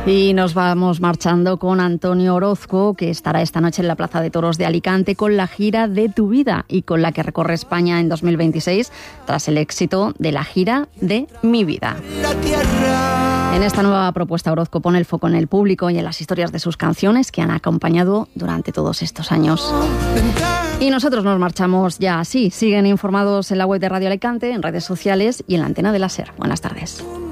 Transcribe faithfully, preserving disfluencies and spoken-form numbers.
Y nos vamos marchando con Antonio Orozco, que estará esta noche en la Plaza de Toros de Alicante con la gira de Tu Vida y con la que recorre España en dos mil veintiséis tras el éxito de la gira de Mi Vida. En esta nueva propuesta, Orozco pone el foco en el público y en las historias de sus canciones que han acompañado durante todos estos años. Y nosotros nos marchamos ya así. Siguen informados en la web de Radio Alicante, en redes sociales y en la antena de la SER. Buenas tardes.